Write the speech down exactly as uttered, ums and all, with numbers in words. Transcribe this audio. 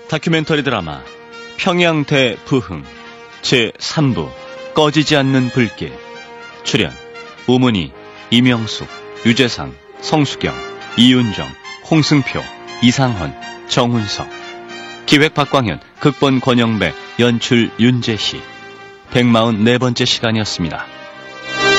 다큐멘터리 드라마 평양 대부흥 제삼 부 꺼지지 않는 불길. 출연 우문희, 이명숙, 유재상, 성수경, 이윤정, 홍승표, 이상헌, 정훈석. 기획 박광현, 극본 권영배, 연출 윤재희. 백사십사 번째 시간이었습니다.